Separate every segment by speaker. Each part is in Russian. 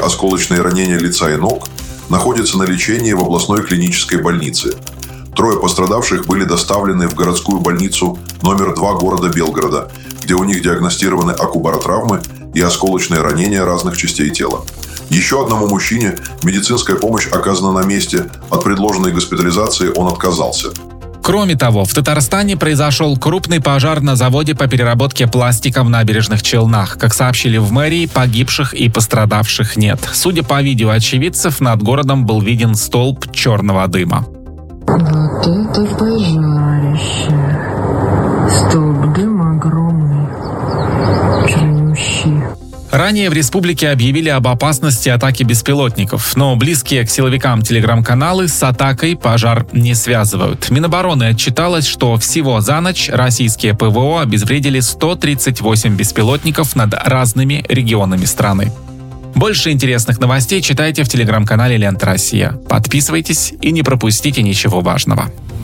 Speaker 1: осколочные ранения лица и ног, находятся на лечении в областной клинической больнице. 3 пострадавших были доставлены в городскую больницу номер 2 города Белгорода, где у них диагностированы акубаротравмы и осколочные ранения разных частей тела. Еще одному мужчине медицинская помощь оказана на месте. От предложенной госпитализации он отказался.
Speaker 2: Кроме того, в Татарстане произошел крупный пожар на заводе по переработке пластика в Набережных Челнах. Как сообщили в мэрии, погибших и пострадавших нет. Судя по видео очевидцев, над городом был виден столб черного дыма.
Speaker 3: Вот это пожарище. Столб дыма огромный, чернющий.
Speaker 2: Ранее в республике объявили об опасности атаки беспилотников, но близкие к силовикам телеграм-каналы с атакой пожар не связывают. Минобороны отчиталось, что всего за ночь российские ПВО обезвредили 138 беспилотников над разными регионами страны. Больше интересных новостей читайте в телеграм-канале «Лента Россия». Подписывайтесь и не пропустите ничего важного.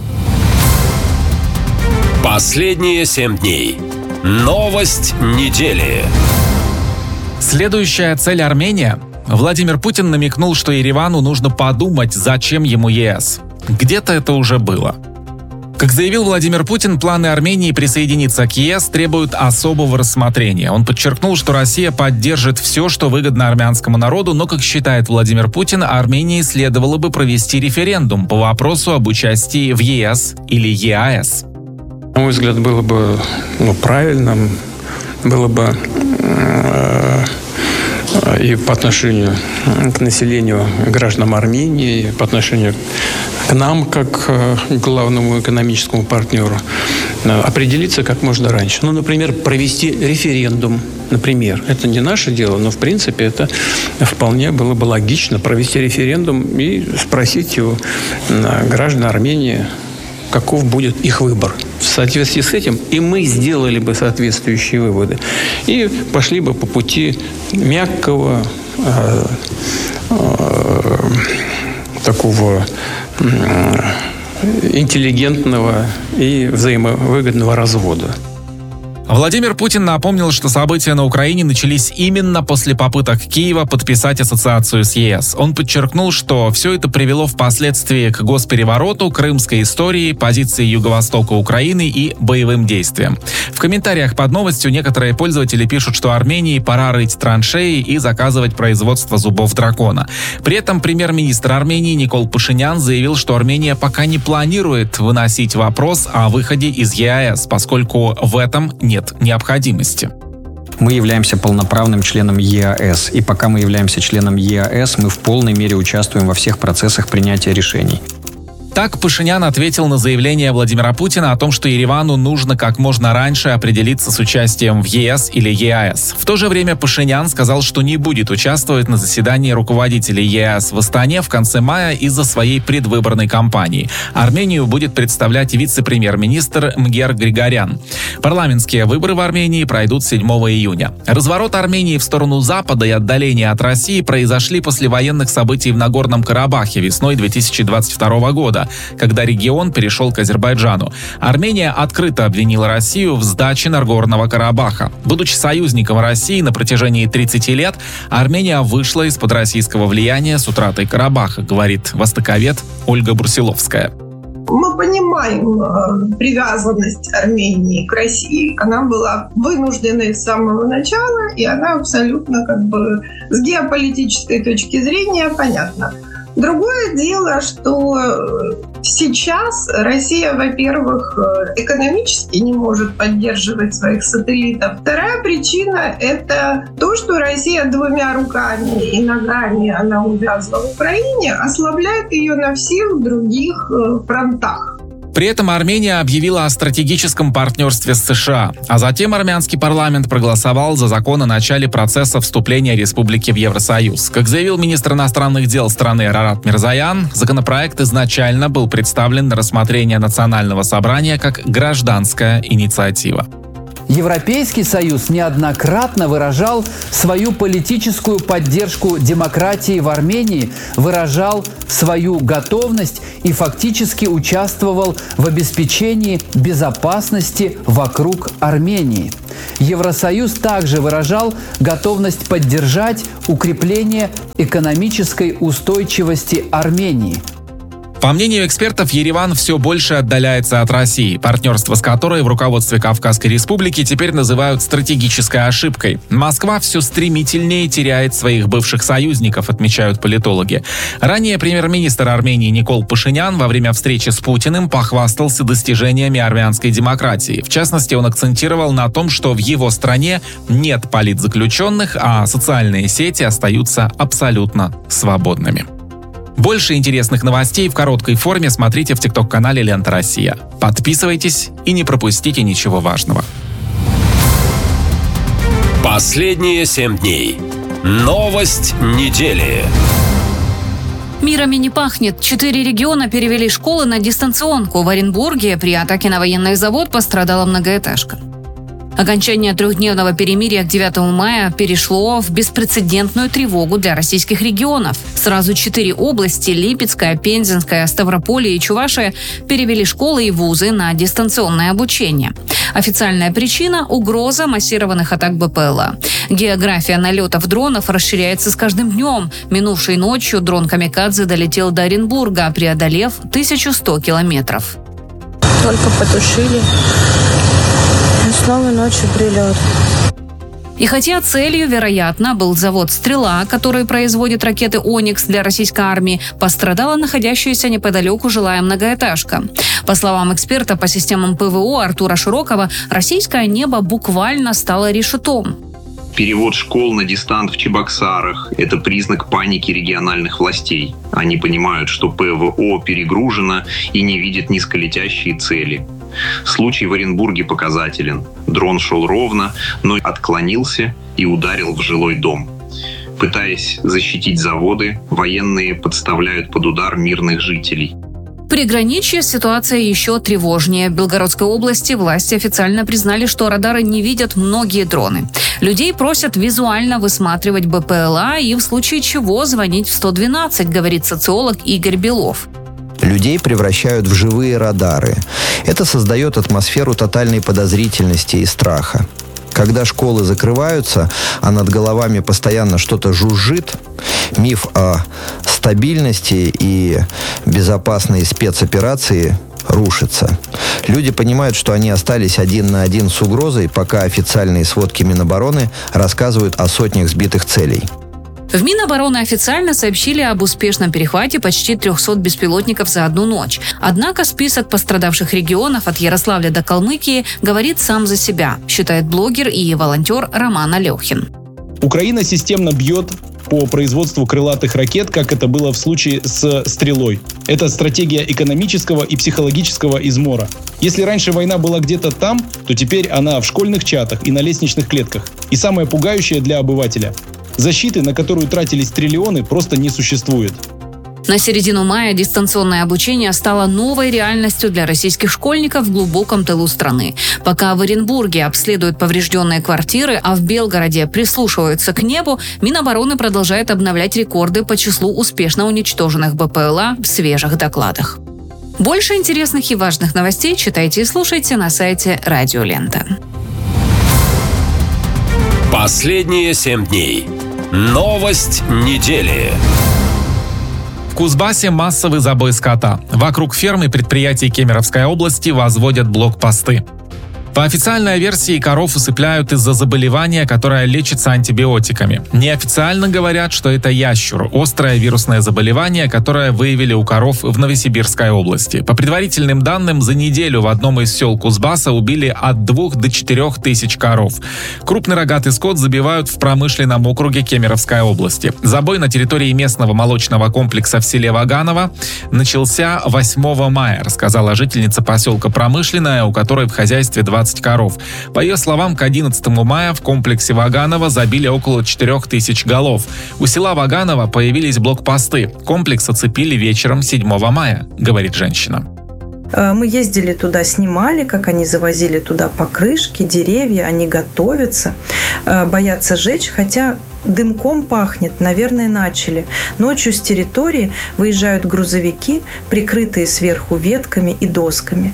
Speaker 4: Последние 7 дней. Новость недели.
Speaker 2: Следующая цель Армения. Владимир Путин намекнул, что Еревану нужно подумать, зачем ему ЕС. Где-то это уже было. Как заявил Владимир Путин, планы Армении присоединиться к ЕС требуют особого рассмотрения. Он подчеркнул, что Россия поддержит все, что выгодно армянскому народу, но, как считает Владимир Путин, Армении следовало бы провести референдум по вопросу об участии в ЕС или ЕАЭС.
Speaker 5: На мой взгляд, было бы правильным, было бы и по отношению к населению, гражданам Армении, и по отношению к нам, как к главному экономическому партнеру, определиться как можно раньше. Ну, например, провести референдум. Например, это не наше дело, но, в принципе, это вполне было бы логично провести референдум и спросить у граждан Армении, каков будет их выбор. В соответствии с этим и мы сделали бы соответствующие выводы. И пошли бы по пути мягкого, такого интеллигентного и взаимовыгодного развода.
Speaker 2: Владимир Путин напомнил, что события на Украине начались именно после попыток Киева подписать ассоциацию с ЕС. Он подчеркнул, что все это привело впоследствии к госперевороту, крымской истории, позиции Юго-Востока Украины и боевым действиям. В комментариях под новостью некоторые пользователи пишут, что Армении пора рыть траншеи и заказывать производство зубов дракона. При этом премьер-министр Армении Никол Пашинян заявил, что Армения пока не планирует выносить вопрос о выходе из ЕАЭС, поскольку в этом нет необходимости.
Speaker 6: Мы являемся полноправным членом ЕАЭС, и пока мы являемся членом ЕАЭС, мы в полной мере участвуем во всех процессах принятия решений.
Speaker 2: Так Пашинян ответил на заявление Владимира Путина о том, что Еревану нужно как можно раньше определиться с участием в ЕС или ЕАЭС. В то же время Пашинян сказал, что не будет участвовать на заседании руководителей ЕАЭС в Астане в конце мая из-за своей предвыборной кампании. Армению будет представлять вице-премьер-министр Мгер Григорян. Парламентские выборы в Армении пройдут 7 июня. Разворот Армении в сторону Запада и отдаление от России произошли после военных событий в Нагорном Карабахе весной 2022 года, когда регион перешел к Азербайджану. Армения открыто обвинила Россию в сдаче Нагорного Карабаха. Будучи союзником России на протяжении 30 лет, Армения вышла из-под российского влияния с утратой Карабаха, говорит востоковед Ольга Брусиловская.
Speaker 7: Мы понимаем привязанность Армении к России. Она была вынужденной с самого начала, и она абсолютно с геополитической точки зрения понятна. Другое дело, что сейчас Россия, во-первых, экономически не может поддерживать своих сателлитов. Вторая причина – это то, что Россия 2 руками и ногами она увязла в Украине, ослабляет ее на всех других фронтах.
Speaker 2: При этом Армения объявила о стратегическом партнерстве с США, а затем армянский парламент проголосовал за закон о начале процесса вступления республики в Евросоюз. Как заявил министр иностранных дел страны Арарат Мирзоян, законопроект изначально был представлен на рассмотрение Национального собрания как гражданская инициатива.
Speaker 8: Европейский Союз неоднократно выражал свою политическую поддержку демократии в Армении, выражал свою готовность и фактически участвовал в обеспечении безопасности вокруг Армении. Евросоюз также выражал готовность поддержать укрепление экономической устойчивости Армении.
Speaker 2: По мнению экспертов, Ереван все больше отдаляется от России, партнерство с которой в руководстве Кавказской Республики теперь называют стратегической ошибкой. Москва все стремительнее теряет своих бывших союзников, отмечают политологи. Ранее премьер-министр Армении Никол Пашинян во время встречи с Путиным похвастался достижениями армянской демократии. В частности, он акцентировал на том, что в его стране нет политзаключенных, а социальные сети остаются абсолютно свободными. Больше интересных новостей в короткой форме смотрите в ТикТок-канале «Лента Россия». Подписывайтесь и не пропустите ничего важного.
Speaker 4: Последние 7 дней. Новость недели.
Speaker 9: Мирами не пахнет. 4 региона перевели школы на дистанционку. В Оренбурге при атаке на военный завод пострадала многоэтажка. Окончание 3-дневного перемирия к 9 мая перешло в беспрецедентную тревогу для российских регионов. Сразу 4 области – Липецкая, Пензенская, Ставрополье и Чувашия – перевели школы и вузы на дистанционное обучение. Официальная причина – угроза массированных атак БПЛА. География налетов дронов расширяется с каждым днем. Минувшей ночью дрон «Камикадзе» долетел до Оренбурга, преодолев 1100 километров.
Speaker 10: Только потушили. Снова ночью прилет.
Speaker 9: И хотя целью, вероятно, был завод «Стрела», который производит ракеты «Оникс» для российской армии, пострадала находящаяся неподалеку жилая многоэтажка. По словам эксперта по системам ПВО Артура Широкова, российское небо буквально стало решетом.
Speaker 11: Перевод школ на дистант в Чебоксарах – это признак паники региональных властей. Они понимают, что ПВО перегружено и не видят низколетящие цели. Случай в Оренбурге показателен. Дрон шел ровно, но отклонился и ударил в жилой дом. Пытаясь защитить заводы, военные подставляют под удар мирных жителей.
Speaker 9: В приграничье ситуация еще тревожнее. В Белгородской области власти официально признали, что радары не видят многие дроны. Людей просят визуально высматривать БПЛА и в случае чего звонить в 112, говорит социолог Игорь Белов.
Speaker 12: Людей превращают в живые радары. Это создает атмосферу тотальной подозрительности и страха. Когда школы закрываются, а над головами постоянно что-то жужжит, миф о стабильности и безопасной спецоперации рушится. Люди понимают, что они остались один на один с угрозой, пока официальные сводки Минобороны рассказывают о сотнях сбитых целей.
Speaker 9: В Минобороны официально сообщили об успешном перехвате почти 300 беспилотников за одну ночь. Однако список пострадавших регионов от Ярославля до Калмыкии говорит сам за себя, считает блогер и волонтер Роман Алехин.
Speaker 13: Украина системно бьет по производству крылатых ракет, как это было в случае с «Стрелой». Это стратегия экономического и психологического измора. Если раньше война была где-то там, то теперь она в школьных чатах и на лестничных клетках. И самое пугающее для обывателя – защиты, на которую тратились триллионы, просто не существует.
Speaker 9: На середину мая дистанционное обучение стало новой реальностью для российских школьников в глубоком тылу страны. Пока в Оренбурге обследуют поврежденные квартиры, а в Белгороде прислушиваются к небу, Минобороны продолжает обновлять рекорды по числу успешно уничтоженных БПЛА в свежих докладах. Больше интересных и важных новостей читайте и слушайте на сайте Радио Лента.
Speaker 4: Последние 7 дней. Новость недели.
Speaker 2: В Кузбассе массовый забой скота. Вокруг фермы предприятий Кемеровской области возводят блокпосты. По официальной версии, коров усыпляют из-за заболевания, которое лечится антибиотиками. Неофициально говорят, что это ящур – острое вирусное заболевание, которое выявили у коров в Новосибирской области. По предварительным данным, за неделю в одном из сел Кузбасса убили от 2 до 4 тысяч коров. Крупный рогатый скот забивают в промышленном округе Кемеровской области. Забой на территории местного молочного комплекса в селе Ваганово начался 8 мая, рассказала жительница поселка Промышленное, у которой в хозяйстве 20 коров. По ее словам, к 11 мая в комплексе Ваганово забили около 4 тысяч голов. У села Ваганово появились блокпосты. Комплекс оцепили вечером 7 мая, говорит женщина.
Speaker 14: Мы ездили туда, снимали, как они завозили туда покрышки, деревья, они готовятся, боятся жечь, хотя дымком пахнет, наверное, начали. Ночью с территории выезжают грузовики, прикрытые сверху ветками и досками.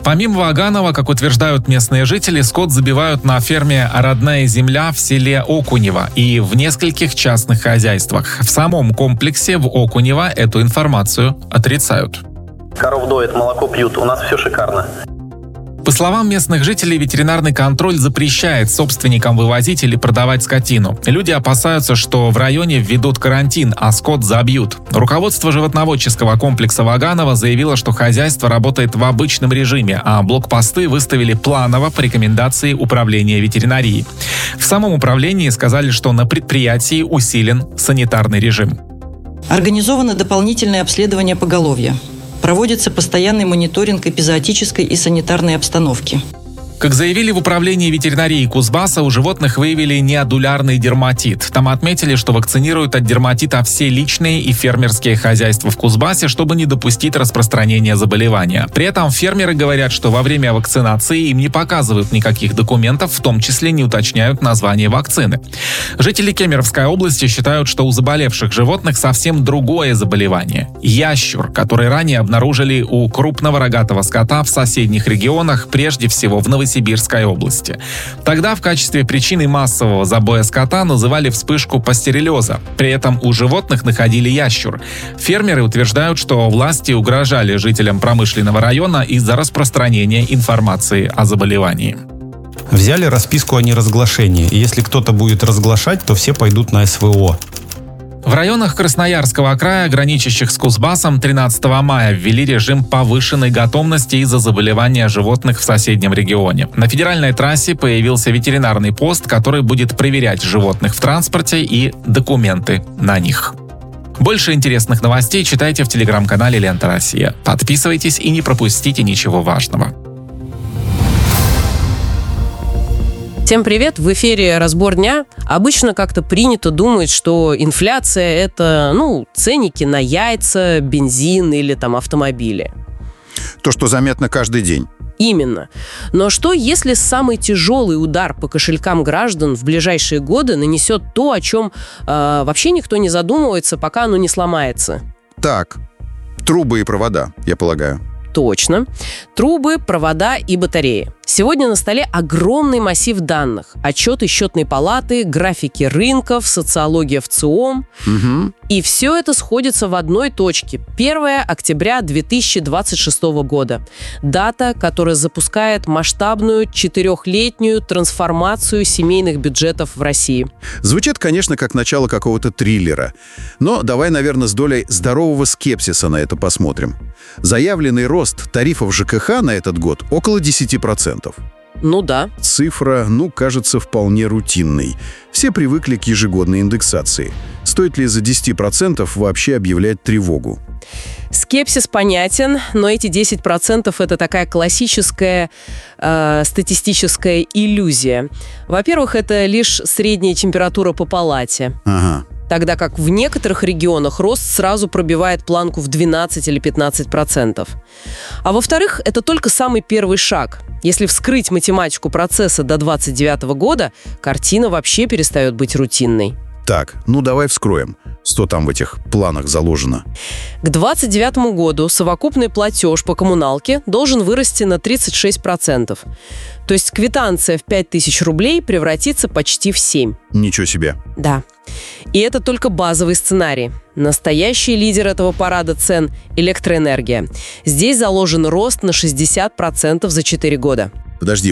Speaker 2: Помимо Ваганова, как утверждают местные жители, скот забивают на ферме «Родная земля» в селе Окунево и в нескольких частных хозяйствах. В самом комплексе в Окунево эту информацию отрицают.
Speaker 15: Коров доят, молоко пьют, у нас все шикарно.
Speaker 2: По словам местных жителей, ветеринарный контроль запрещает собственникам вывозить или продавать скотину. Люди опасаются, что в районе введут карантин, а скот забьют. Руководство животноводческого комплекса Ваганова заявило, что хозяйство работает в обычном режиме, а блокпосты выставили планово по рекомендации управления ветеринарии. В самом управлении сказали, что на предприятии усилен санитарный режим.
Speaker 16: Организовано дополнительное обследование поголовья. Проводится постоянный мониторинг эпизоотической и санитарной обстановки.
Speaker 2: Как заявили в управлении ветеринарии Кузбасса, у животных выявили неодулярный дерматит. Там отметили, что вакцинируют от дерматита все личные и фермерские хозяйства в Кузбассе, чтобы не допустить распространения заболевания. При этом фермеры говорят, что во время вакцинации им не показывают никаких документов, в том числе не уточняют название вакцины. Жители Кемеровской области считают, что у заболевших животных совсем другое заболевание – ящур, который ранее обнаружили у крупного рогатого скота в соседних регионах, прежде всего в Новосибирской области. Тогда в качестве причины массового забоя скота называли вспышку пастереллеза. При этом у животных находили ящур. Фермеры утверждают, что власти угрожали жителям промышленного района из-за распространения информации о заболевании.
Speaker 17: Взяли расписку о неразглашении, и если кто-то будет разглашать, то все пойдут на СВО.
Speaker 2: В районах Красноярского края, граничащих с Кузбассом, 13 мая ввели режим повышенной готовности из-за заболевания животных в соседнем регионе. На федеральной трассе появился ветеринарный пост, который будет проверять животных в транспорте и документы на них. Больше интересных новостей читайте в телеграм-канале «Лента Россия». Подписывайтесь и не пропустите ничего важного.
Speaker 18: Всем привет! В эфире «Разбор дня». Обычно как-то принято думать, что инфляция – это, ценники на яйца, бензин или автомобили.
Speaker 19: То, что заметно каждый день.
Speaker 18: Именно. Но что, если самый тяжелый удар по кошелькам граждан в ближайшие годы нанесет то, о чем вообще никто не задумывается, пока оно не сломается?
Speaker 19: Так, трубы и провода, я полагаю.
Speaker 18: Точно. Трубы, провода и батареи. Сегодня на столе огромный массив данных. Отчеты счетной палаты, графики рынков, социология в ЦИОМ.
Speaker 19: Угу.
Speaker 18: И все это сходится в одной точке. 1 октября 2026 года. Дата, которая запускает масштабную 4-летнюю трансформацию семейных бюджетов в России.
Speaker 19: Звучит, конечно, как начало какого-то триллера. Но давай, наверное, с долей здорового скепсиса на это посмотрим. Заявленный рост тарифов ЖКХ на этот год около 10%.
Speaker 18: Ну да.
Speaker 19: Цифра, кажется, вполне рутинной. Все привыкли к ежегодной индексации. Стоит ли за 10% вообще объявлять тревогу?
Speaker 18: Скепсис понятен, но эти 10% – это такая классическая статистическая иллюзия. Во-первых, это лишь средняя температура по палате.
Speaker 19: Ага.
Speaker 18: Тогда как в некоторых регионах рост сразу пробивает планку в 12 или 15%. А во-вторых, это только самый первый шаг. Если вскрыть математику процесса до 2029 года, картина вообще перестает быть рутинной.
Speaker 19: Так, давай вскроем. Что там в этих планах заложено?
Speaker 18: К 2029 году совокупный платеж по коммуналке должен вырасти на 36%. То есть квитанция в 5000 рублей превратится почти в 7.
Speaker 19: Ничего себе.
Speaker 18: Да. И это только базовый сценарий. Настоящий лидер этого парада цен – электроэнергия. Здесь заложен рост на 60% за 4 года.
Speaker 19: Подожди,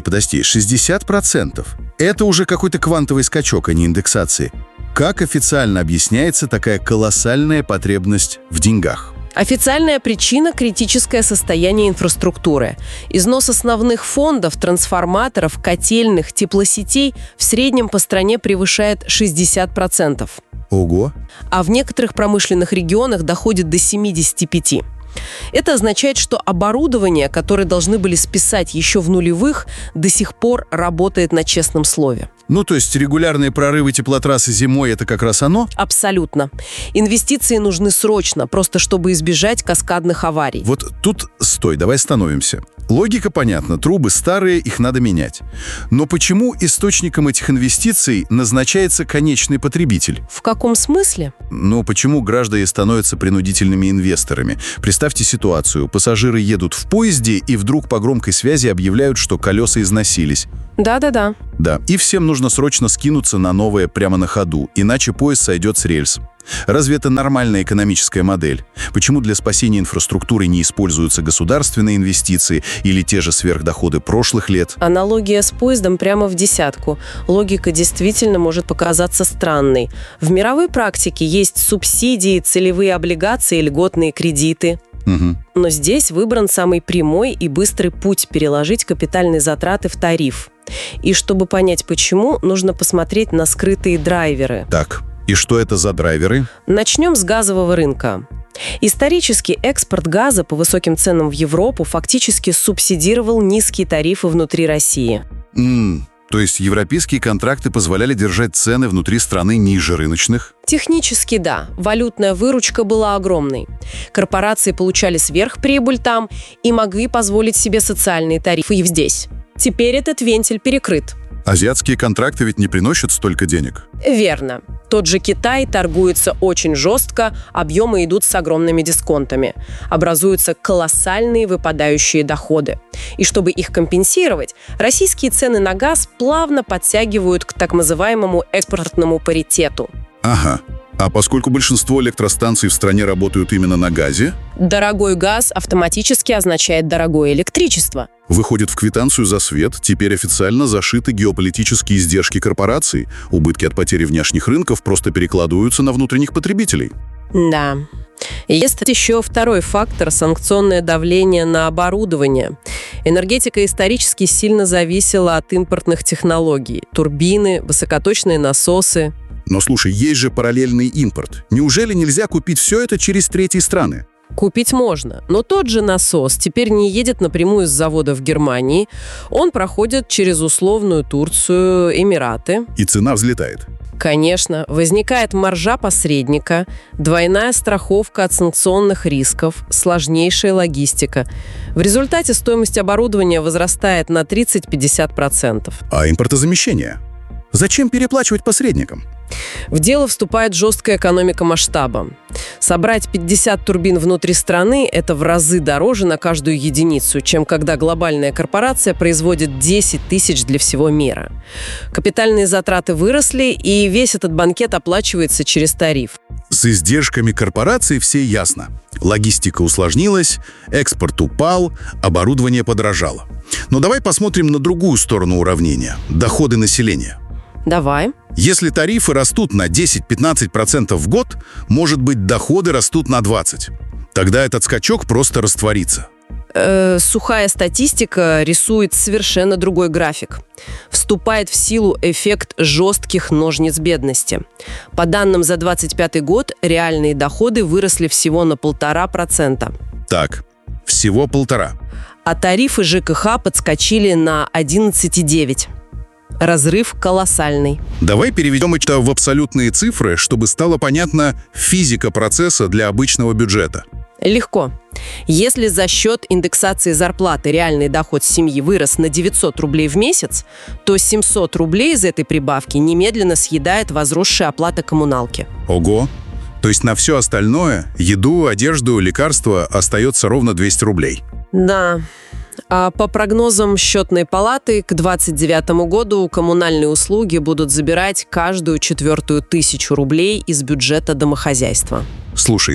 Speaker 19: 60%? Это уже какой-то квантовый скачок, а не индексации. Как официально объясняется такая колоссальная потребность в деньгах?
Speaker 18: Официальная причина – критическое состояние инфраструктуры. Износ основных фондов, трансформаторов, котельных, теплосетей в среднем по стране превышает 60%.
Speaker 19: Ого!
Speaker 18: А в некоторых промышленных регионах доходит до 75%. Это означает, что оборудование, которое должны были списать еще в нулевых, до сих пор работает на честном слове.
Speaker 19: Ну, то есть регулярные прорывы теплотрассы зимой – это как раз оно?
Speaker 18: Абсолютно. Инвестиции нужны срочно, просто чтобы избежать каскадных аварий.
Speaker 19: Вот тут стой, давай остановимся. Логика понятна, трубы старые, их надо менять. Но почему источником этих инвестиций назначается конечный потребитель?
Speaker 18: В каком смысле?
Speaker 19: Ну, почему граждане становятся принудительными инвесторами? Представьте ситуацию. Пассажиры едут в поезде и вдруг по громкой связи объявляют, что колеса износились.
Speaker 18: Да-да-да.
Speaker 19: Да, и всем нужно срочно скинуться на новое прямо на ходу, иначе поезд сойдет с рельс. Разве это нормальная экономическая модель? Почему для спасения инфраструктуры не используются государственные инвестиции или те же сверхдоходы прошлых лет?
Speaker 18: Аналогия с поездом прямо в десятку. Логика действительно может показаться странной. В мировой практике есть субсидии, целевые облигации, льготные кредиты.
Speaker 19: Угу.
Speaker 18: Но здесь выбран самый прямой и быстрый путь переложить капитальные затраты в тариф. И чтобы понять почему, нужно посмотреть на скрытые драйверы.
Speaker 19: Так, и что это за драйверы?
Speaker 18: Начнем с газового рынка. Исторически экспорт газа по высоким ценам в Европу фактически субсидировал низкие тарифы внутри России.
Speaker 19: То есть европейские контракты позволяли держать цены внутри страны ниже рыночных?
Speaker 18: Технически да. Валютная выручка была огромной. Корпорации получали сверхприбыль там и могли позволить себе социальные тарифы и здесь. Теперь этот вентиль перекрыт.
Speaker 19: Азиатские контракты ведь не приносят столько денег.
Speaker 18: Верно. Тот же Китай торгуется очень жестко, объемы идут с огромными дисконтами. Образуются колоссальные выпадающие доходы. И чтобы их компенсировать, российские цены на газ плавно подтягивают к так называемому экспортному паритету.
Speaker 19: Ага. А поскольку большинство электростанций в стране работают именно на газе?
Speaker 18: Дорогой газ автоматически означает дорогое электричество.
Speaker 19: Выходит, в квитанцию за свет теперь официально зашиты геополитические издержки корпораций. Убытки от потери внешних рынков просто перекладываются на внутренних потребителей.
Speaker 18: Да. Есть еще второй фактор – санкционное давление на оборудование. Энергетика исторически сильно зависела от импортных технологий. Турбины, высокоточные насосы.
Speaker 19: Но слушай, есть же параллельный импорт. Неужели нельзя купить все это через третьи страны?
Speaker 18: Купить можно, но тот же насос теперь не едет напрямую с завода в Германии. Он проходит через условную Турцию, Эмираты.
Speaker 19: И цена взлетает.
Speaker 18: Конечно, возникает маржа посредника, двойная страховка от санкционных рисков, сложнейшая логистика. В результате стоимость оборудования возрастает на 30-50%.
Speaker 19: А импортозамещение? Зачем переплачивать посредникам?
Speaker 18: В дело вступает жесткая экономика масштаба. Собрать 50 турбин внутри страны – это в разы дороже на каждую единицу, чем когда глобальная корпорация производит 10 тысяч для всего мира. Капитальные затраты выросли, и весь этот банкет оплачивается через тариф.
Speaker 19: С издержками корпораций все ясно. Логистика усложнилась, экспорт упал, оборудование подорожало. Но давай посмотрим на другую сторону уравнения – доходы населения.
Speaker 18: Давай.
Speaker 19: Если тарифы растут на 10-15% в год, может быть, доходы растут на 20%. Тогда этот скачок просто растворится.
Speaker 18: Сухая статистика рисует совершенно другой график. Вступает в силу эффект жестких ножниц бедности. По данным за 2025 год, реальные доходы выросли всего на 1,5%.
Speaker 19: Так, всего 1,5%.
Speaker 18: А тарифы ЖКХ подскочили на 11,9%. Разрыв колоссальный.
Speaker 19: Давай переведем это в абсолютные цифры, чтобы стало понятна физика процесса для обычного бюджета.
Speaker 18: Легко. Если за счет индексации зарплаты реальный доход семьи вырос на 900 рублей в месяц, то 700 рублей из этой прибавки немедленно съедает возросшая оплата коммуналки.
Speaker 19: Ого! То есть на все остальное, еду, одежду, лекарства, остается ровно 200 рублей.
Speaker 18: Да. А по прогнозам счетной палаты, к 2029 году коммунальные услуги будут забирать каждую 400 тысячу рублей из бюджета домохозяйства.
Speaker 19: Слушай,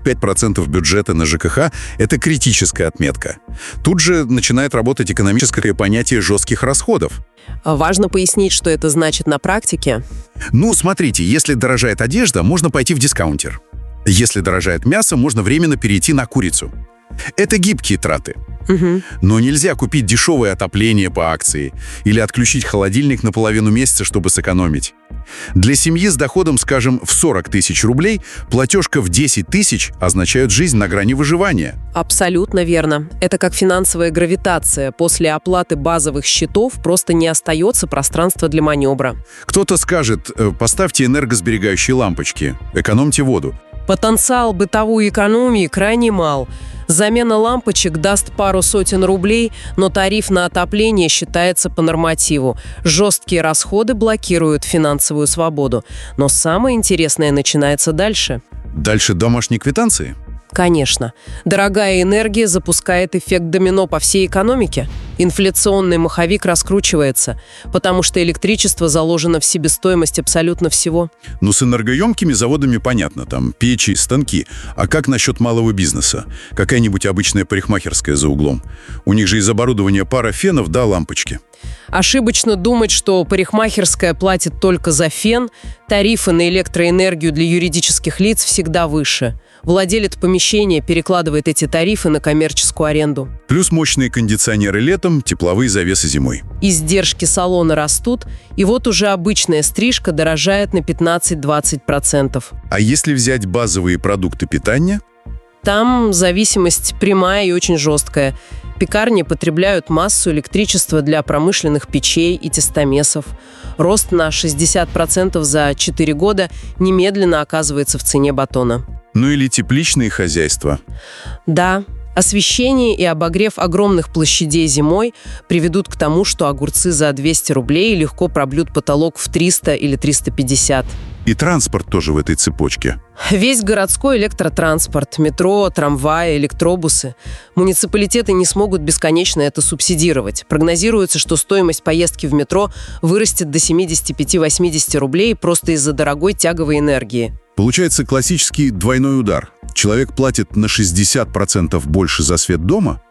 Speaker 19: 25% бюджета на ЖКХ – это критическая отметка. Тут же начинает работать экономическое понятие жестких расходов.
Speaker 18: Важно пояснить, что это значит на практике.
Speaker 19: Ну, смотрите, если дорожает одежда, можно пойти в дискаунтер. Если дорожает мясо, можно временно перейти на курицу. Это гибкие траты. Но нельзя купить дешевое отопление по акции или отключить холодильник на половину месяца, чтобы сэкономить. Для семьи с доходом, скажем, в 40 тысяч рублей платежка в 10 тысяч означает жизнь на грани выживания.
Speaker 18: Абсолютно верно. Это как финансовая гравитация. После оплаты базовых счетов просто не остается пространства для маневра.
Speaker 19: Кто-то скажет: поставьте энергосберегающие лампочки, экономьте воду.
Speaker 18: Потенциал бытовой экономии крайне мал. Замена лампочек даст пару сотен рублей, но тариф на отопление считается по нормативу. Жесткие расходы блокируют финансовую свободу. Но самое интересное начинается дальше.
Speaker 19: Дальше домашние квитанции?
Speaker 18: Конечно. Дорогая энергия запускает эффект домино по всей экономике. Инфляционный маховик раскручивается, потому что электричество заложено в себестоимость абсолютно всего.
Speaker 19: Ну, с энергоемкими заводами понятно, там печи, станки. А как насчет малого бизнеса? Какая-нибудь обычная парикмахерская за углом. У них же из оборудования пара фенов да лампочки.
Speaker 18: Ошибочно думать, что парикмахерская платит только за фен. Тарифы на электроэнергию для юридических лиц всегда выше. Владелец помещения перекладывает эти тарифы на коммерческую аренду.
Speaker 19: Плюс мощные кондиционеры летом, тепловые завесы зимой.
Speaker 18: Издержки салона растут, и вот уже обычная стрижка дорожает на 15-20%.
Speaker 19: А если взять базовые продукты питания?
Speaker 18: Там зависимость прямая и очень жесткая. Пекарни потребляют массу электричества для промышленных печей и тестомесов. Рост на 60% за 4 года немедленно оказывается в цене батона.
Speaker 19: Ну или тепличные хозяйства.
Speaker 18: Да, освещение и обогрев огромных площадей зимой приведут к тому, что огурцы за 200 рублей легко пробьют потолок в 300 или 350.
Speaker 19: И транспорт тоже в этой цепочке.
Speaker 18: Весь городской электротранспорт, метро, трамваи, электробусы. Муниципалитеты не смогут бесконечно это субсидировать. Прогнозируется, что стоимость поездки в метро вырастет до 75-80 рублей просто из-за дорогой тяговой энергии.
Speaker 19: Получается классический двойной удар. Человек платит на 60% больше за свет дома,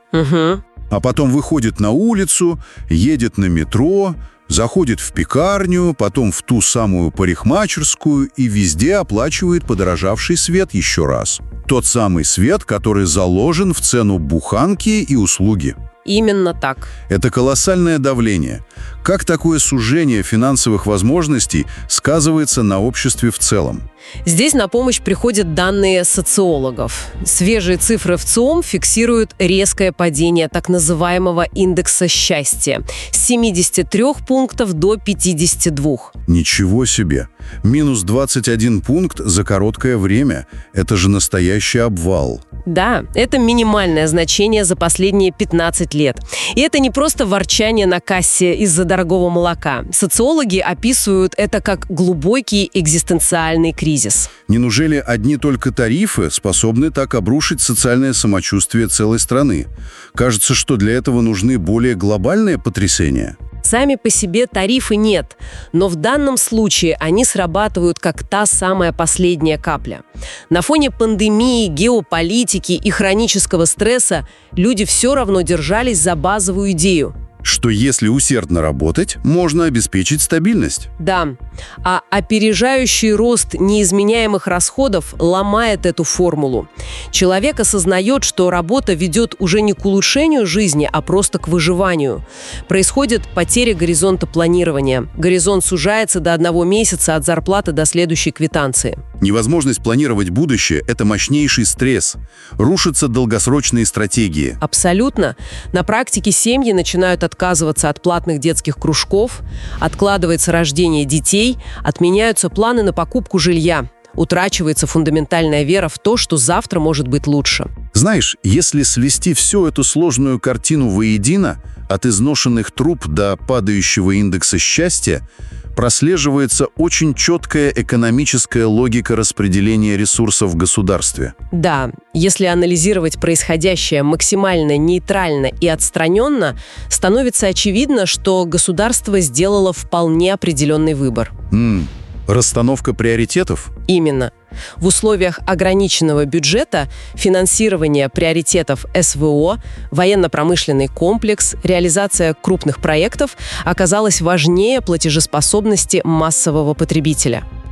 Speaker 19: а потом выходит на улицу, едет на метро, заходит в пекарню, потом в ту самую парикмахерскую и везде оплачивает подорожавший свет еще раз. Тот самый свет, который заложен в цену буханки и услуги.
Speaker 18: Именно так.
Speaker 19: Это колоссальное давление. Как такое сужение финансовых возможностей сказывается на обществе в целом?
Speaker 18: Здесь на помощь приходят данные социологов. Свежие цифры в ЦИОМ фиксируют резкое падение так называемого индекса счастья с 73 пунктов до 52.
Speaker 19: Ничего себе! Минус 21 пункт за короткое время. Это же настоящий обвал.
Speaker 18: Да, это минимальное значение за последние 15 лет. И это не просто ворчание на кассе из-за дорогого молока. Социологи описывают это как глубокий экзистенциальный кризис.
Speaker 19: Неужели одни только тарифы способны так обрушить социальное самочувствие целой страны? Кажется, что для этого нужны более глобальные потрясения.
Speaker 18: Сами по себе тарифы нет, но в данном случае они срабатывают как та самая последняя капля. На фоне пандемии, геополитики и хронического стресса люди все равно держались за базовую идею.
Speaker 19: Что если усердно работать, можно обеспечить стабильность.
Speaker 18: Да, а опережающий рост неизменяемых расходов ломает эту формулу. Человек осознает, что работа ведет уже не к улучшению жизни, а просто к выживанию. Происходит потеря горизонта планирования. Горизонт сужается до 1 месяца от зарплаты до следующей квитанции.
Speaker 19: Невозможность планировать будущее – это мощнейший стресс. Рушатся долгосрочные стратегии.
Speaker 18: Абсолютно. На практике семьи начинают отказываться от платных детских кружков, откладывается рождение детей, отменяются планы на покупку жилья. Утрачивается фундаментальная вера в то, что завтра может быть лучше.
Speaker 19: Знаешь, если свести всю эту сложную картину воедино, от изношенных труб до падающего индекса счастья, прослеживается очень четкая экономическая логика распределения ресурсов в государстве.
Speaker 18: Да, если анализировать происходящее максимально нейтрально и отстраненно, становится очевидно, что государство сделало вполне определенный выбор.
Speaker 19: Расстановка приоритетов?
Speaker 18: Именно. В условиях ограниченного бюджета финансирование приоритетов СВО, военно-промышленный комплекс, реализация крупных проектов оказалось важнее платежеспособности массового потребителя.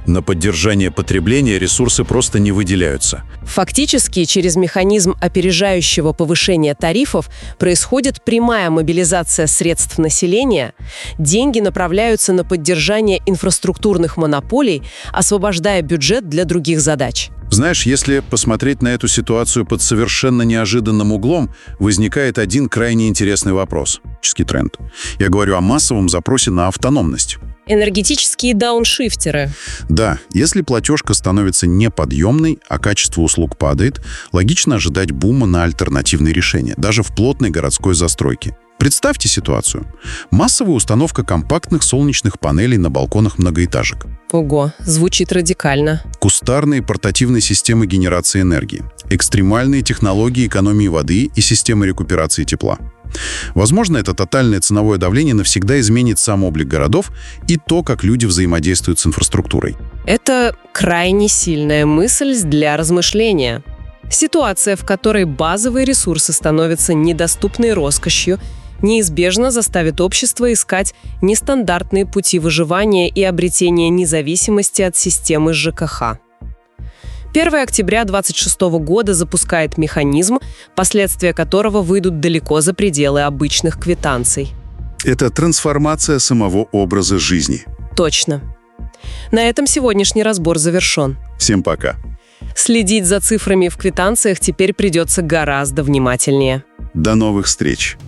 Speaker 19: На поддержание потребления ресурсы просто не выделяются.
Speaker 18: Фактически, через механизм опережающего повышения тарифов происходит прямая мобилизация средств населения, деньги направляются на поддержание инфраструктурных монополий, освобождая бюджет для других задач.
Speaker 19: Знаешь, если посмотреть на эту ситуацию под совершенно неожиданным углом, возникает один крайне интересный вопрос. Тренд. Я говорю о массовом запросе на автономность.
Speaker 18: Энергетические дауншифтеры.
Speaker 19: Да, если платежка становится неподъемной, а качество услуг падает, логично ожидать бума на альтернативные решения, даже в плотной городской застройке. Представьте ситуацию. Массовая установка компактных солнечных панелей на балконах многоэтажек.
Speaker 18: Ого, звучит радикально.
Speaker 19: Кустарные портативные системы генерации энергии. Экстремальные технологии экономии воды и системы рекуперации тепла. Возможно, это тотальное ценовое давление навсегда изменит сам облик городов и то, как люди взаимодействуют с инфраструктурой.
Speaker 18: Это крайне сильная мысль для размышления. Ситуация, в которой базовые ресурсы становятся недоступной роскошью, неизбежно заставит общество искать нестандартные пути выживания и обретения независимости от системы ЖКХ. 1 октября 2026 года запускает механизм, последствия которого выйдут далеко за пределы обычных квитанций.
Speaker 19: Это трансформация самого образа жизни.
Speaker 18: Точно. На этом сегодняшний разбор завершен.
Speaker 19: Всем пока.
Speaker 18: Следить за цифрами в квитанциях теперь придется гораздо внимательнее.
Speaker 19: До новых встреч.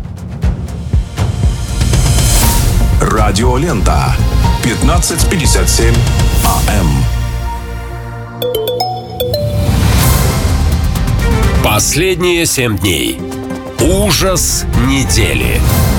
Speaker 20: Радиолента. 15:57 АМ.
Speaker 4: Последние 7 дней. Ужас недели.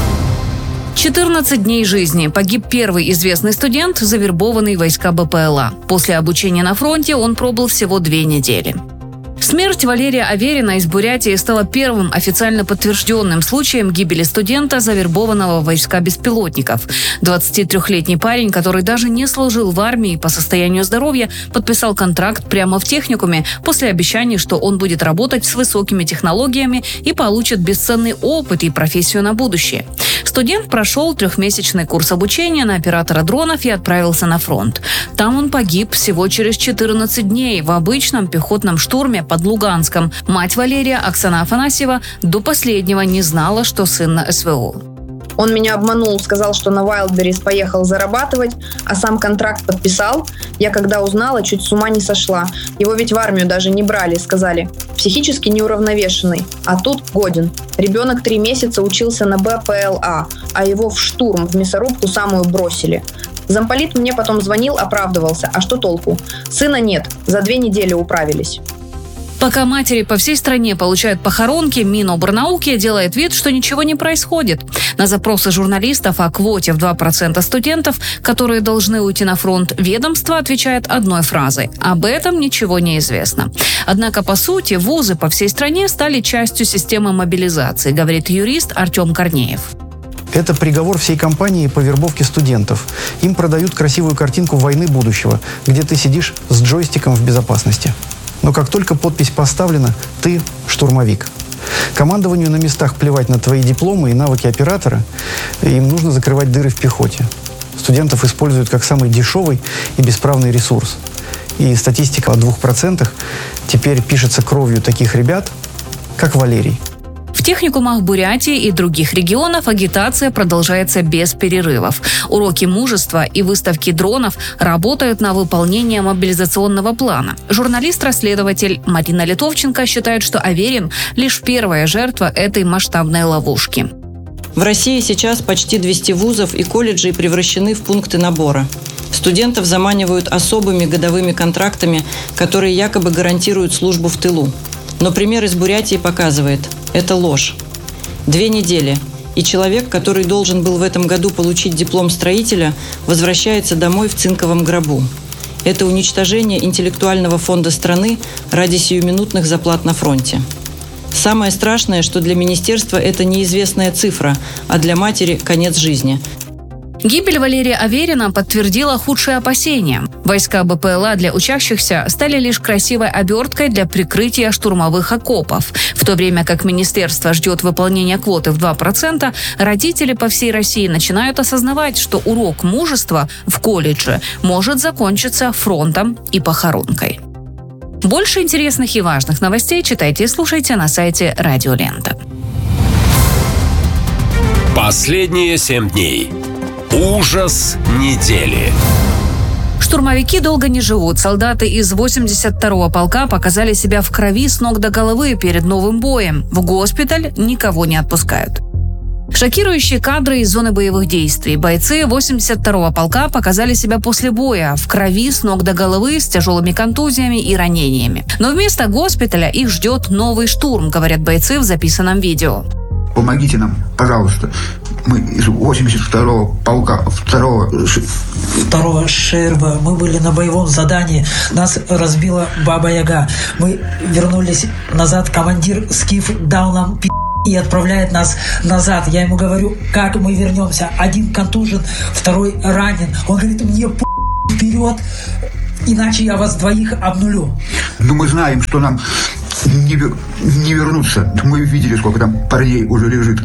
Speaker 9: 14 дней жизни. Погиб первый известный студент, завербованный в войска БПЛА. После обучения на фронте он пробыл всего 2 недели. Смерть Валерия Аверина из Бурятии стала первым официально подтвержденным случаем гибели студента, завербованного в войска беспилотников. 23-летний парень, который даже не служил в армии, по состоянию здоровья подписал контракт прямо в техникуме после обещаний, что он будет работать с высокими технологиями и получит бесценный опыт и профессию на будущее. Студент прошел 3-месячный курс обучения на оператора дронов и отправился на фронт. Там он погиб всего через 14 дней в обычном пехотном штурме под Луганском. Мать Валерия, Оксана Афанасьева, до последнего не знала, что сын на СВО.
Speaker 21: Он меня обманул, сказал, что на Wildberries поехал зарабатывать, а сам контракт подписал. Я когда узнала, чуть с ума не сошла. Его ведь в армию даже не брали, сказали. Психически неуравновешенный, а тут годен. Ребенок 3 месяца учился на БПЛА, а его в штурм, в мясорубку самую бросили. Замполит мне потом звонил, оправдывался. А что толку? Сына нет, за 2 недели управились.
Speaker 9: Пока матери по всей стране получают похоронки, Минобрнауки делает вид, что ничего не происходит. На запросы журналистов о квоте в 2% студентов, которые должны уйти на фронт, ведомство отвечает одной фразой: об этом ничего не известно. Однако, по сути, вузы по всей стране стали частью системы мобилизации, говорит юрист Артем Корнеев.
Speaker 22: Это приговор всей кампании по вербовке студентов. Им продают красивую картинку войны будущего, где ты сидишь с джойстиком в безопасности. Но как только подпись поставлена, ты штурмовик. Командованию на местах плевать на твои дипломы и навыки оператора. Им нужно закрывать дыры в пехоте. Студентов используют как самый дешевый и бесправный ресурс. И статистика о 2% теперь пишется кровью таких ребят, как Валерий.
Speaker 9: В техникумах Бурятии и других регионов агитация продолжается без перерывов. Уроки мужества и выставки дронов работают на выполнение мобилизационного плана. Журналист-расследователь Марина Литовченко считает, что Аверин – лишь первая жертва этой масштабной ловушки.
Speaker 16: В России сейчас почти 200 вузов и колледжей превращены в пункты набора. Студентов заманивают особыми годовыми контрактами, которые якобы гарантируют службу в тылу. Но пример из Бурятии показывает – это ложь. 2 недели, и человек, который должен был в этом году получить диплом строителя, возвращается домой в цинковом гробу. Это уничтожение интеллектуального фонда страны ради сиюминутных заплат на фронте. Самое страшное, что для министерства это неизвестная цифра, а для матери – конец жизни.
Speaker 9: Гибель Валерия Аверина подтвердила худшие опасения. Войска БПЛА для учащихся стали лишь красивой оберткой для прикрытия штурмовых окопов. В то время как министерство ждет выполнения квоты в 2%, родители по всей России начинают осознавать, что урок мужества в колледже может закончиться фронтом и похоронкой. Больше интересных и важных новостей читайте и слушайте на сайте Радио Лента.
Speaker 4: Последние 7 дней. Ужас недели.
Speaker 9: Штурмовики долго не живут. Солдаты из 82-го полка показали себя в крови с ног до головы перед новым боем. В госпиталь никого не отпускают. Шокирующие кадры из зоны боевых действий. Бойцы 82-го полка показали себя после боя в крови с ног до головы с тяжелыми контузиями и ранениями. Но вместо госпиталя их ждет новый штурм, говорят бойцы в записанном видео.
Speaker 1: Помогите нам, пожалуйста. Мы из 82-го полка, второго
Speaker 3: шерба. Мы были на боевом задании. Нас разбила Баба Яга. Мы вернулись назад. Командир Скиф дал нам и отправляет нас назад. Я ему говорю, как мы вернемся. Один контужен, второй ранен. Он говорит, мне вперед, иначе я вас двоих обнулю.
Speaker 1: Но мы знаем, что нам не вернуться. Мы видели, сколько там парней уже лежит.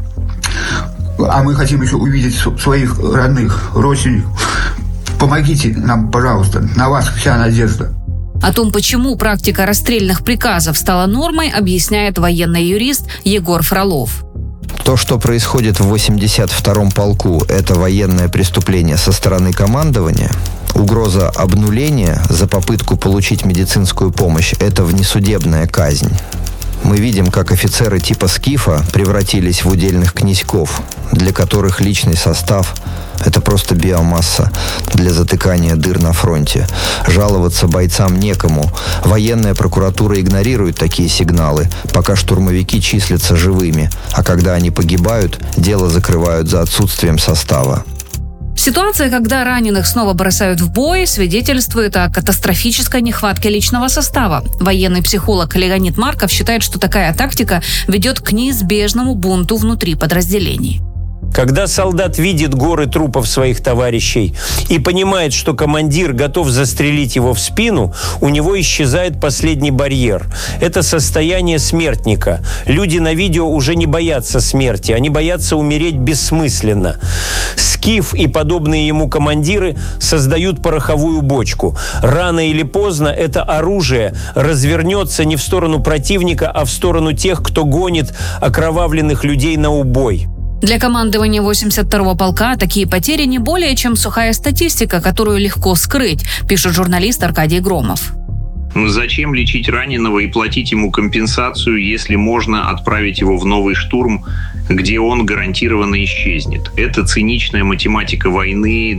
Speaker 1: А мы хотим еще увидеть своих родных, родственников. Помогите нам, пожалуйста. На вас вся надежда.
Speaker 9: О том, почему практика расстрельных приказов стала нормой, объясняет военный юрист Егор Фролов.
Speaker 12: То, что происходит в 82-м полку, это военное преступление со стороны командования. Угроза обнуления за попытку получить медицинскую помощь – это внесудебная казнь. Мы видим, как офицеры типа Скифа превратились в удельных князьков, для которых личный состав – это просто биомасса для затыкания дыр на фронте. Жаловаться бойцам некому. Военная прокуратура игнорирует такие сигналы, пока штурмовики числятся живыми, а когда они погибают, дело закрывают за отсутствием состава.
Speaker 9: Ситуация, когда раненых снова бросают в бой, свидетельствует о катастрофической нехватке личного состава. Военный психолог Леонид Марков считает, что такая тактика ведет к неизбежному бунту внутри подразделений.
Speaker 23: Когда солдат видит горы трупов своих товарищей и понимает, что командир готов застрелить его в спину, у него исчезает последний барьер. Это состояние смертника. Люди на видео уже не боятся смерти, они боятся умереть бессмысленно. Скиф и подобные ему командиры создают пороховую бочку. Рано или поздно это оружие развернется не в сторону противника, а в сторону тех, кто гонит окровавленных людей на убой.
Speaker 9: Для командования 82-го полка такие потери не более чем сухая статистика, которую легко скрыть, пишет журналист Аркадий Громов.
Speaker 11: Зачем лечить раненого и платить ему компенсацию, если можно отправить его в новый штурм, где он гарантированно исчезнет? Это циничная математика войны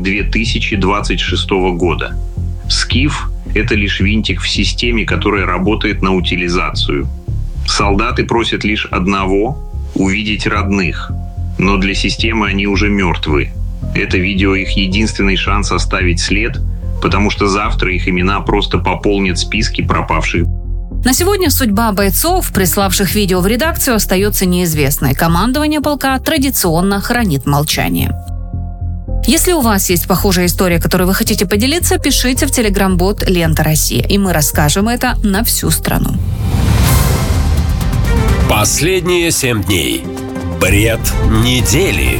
Speaker 11: 2026 года. Скиф – это лишь винтик в системе, которая работает на утилизацию. Солдаты просят лишь одного – увидеть родных. Но для системы они уже мертвы. Это видео их единственный шанс оставить след, потому что завтра их имена просто пополнят списки пропавших.
Speaker 9: На сегодня судьба бойцов, приславших видео в редакцию, остается неизвестной. Командование полка традиционно хранит молчание. Если у вас есть похожая история, которой вы хотите поделиться, пишите в телеграм-бот «Лента Россия», и мы расскажем это на всю страну.
Speaker 4: Последние 7 дней. Бред недели.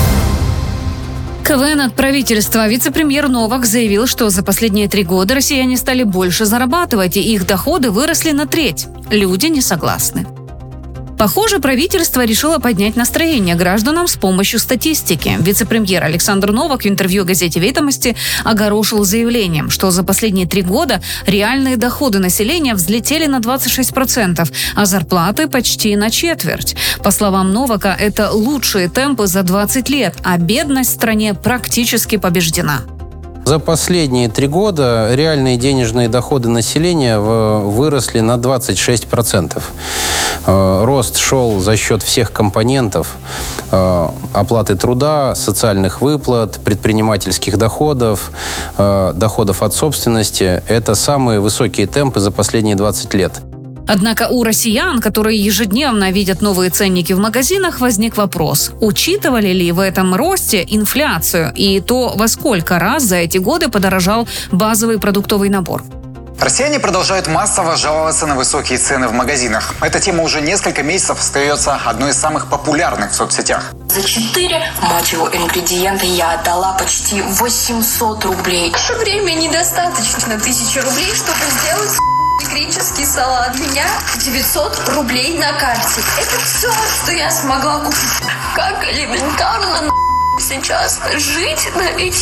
Speaker 9: КВН от правительства. Вице-премьер Новак заявил, что за последние 3 года россияне стали больше зарабатывать, и их доходы выросли на треть. Люди не согласны. Похоже, правительство решило поднять настроение гражданам с помощью статистики. Вице-премьер Александр Новак в интервью газете «Ведомости» огорошил заявлением, что за последние 3 года реальные доходы населения взлетели на 26%, а зарплаты почти на четверть. По словам Новака, это лучшие темпы за 20 лет, а бедность в стране практически побеждена.
Speaker 24: За последние 3 года реальные денежные доходы населения выросли на 26%. Рост шел за счет всех компонентов: оплаты труда, социальных выплат, предпринимательских доходов, доходов от собственности. Это самые высокие темпы за последние 20 лет.
Speaker 9: Однако у россиян, которые ежедневно видят новые ценники в магазинах, возник вопрос, учитывали ли в этом росте инфляцию и то, во сколько раз за эти годы подорожал базовый продуктовый набор.
Speaker 5: Россияне продолжают массово жаловаться на высокие цены в магазинах. Эта тема уже несколько месяцев остается одной из самых популярных в соцсетях.
Speaker 6: За 4, мать его, ингредиента я отдала почти 800 рублей. В то же время недостаточно 1000 рублей, чтобы сделать греческий салат. У меня 900 рублей на карте. Это все, что я смогла купить. Как элементарно сейчас жить на эти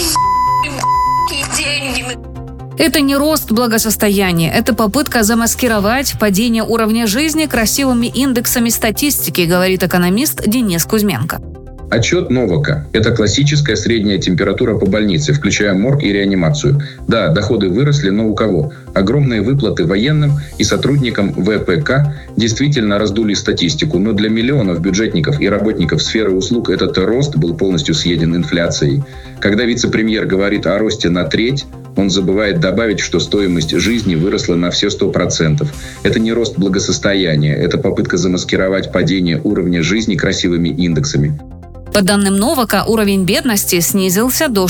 Speaker 6: деньги.
Speaker 9: Это не рост благосостояния, это попытка замаскировать падение уровня жизни красивыми индексами статистики, говорит экономист Денис Кузьменко.
Speaker 7: Отчет Новака – это классическая средняя температура по больнице, включая морг и реанимацию. Да, доходы выросли, но у кого? Огромные выплаты военным и сотрудникам ВПК действительно раздули статистику, но для миллионов бюджетников и работников сферы услуг этот рост был полностью съеден инфляцией. Когда вице-премьер говорит о росте на треть, он забывает добавить, что стоимость жизни выросла на все 100%. Это не рост благосостояния, это попытка замаскировать падение уровня жизни красивыми индексами.
Speaker 9: По данным Новака, уровень бедности снизился до